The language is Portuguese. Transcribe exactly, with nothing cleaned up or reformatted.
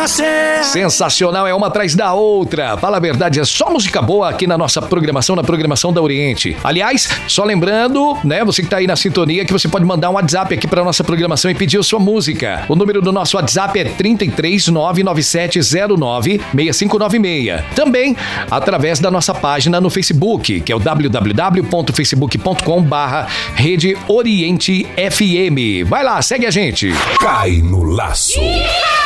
você. Sensacional, é uma atrás da outra. Fala a verdade, é só música boa aqui na nossa programação, na programação da Oriente. Aliás, só lembrando, né, você que tá aí na sintonia, que você pode mandar um WhatsApp aqui pra nossa programação e pedir a sua música. O número do nosso WhatsApp é trinta e três, nove nove sete zero nove, seis cinco nove seis. Também através da nossa página no Facebook, que é o w w w ponto facebook ponto com barra Rede Oriente F M. Vai lá, segue a gente. Cai no laço.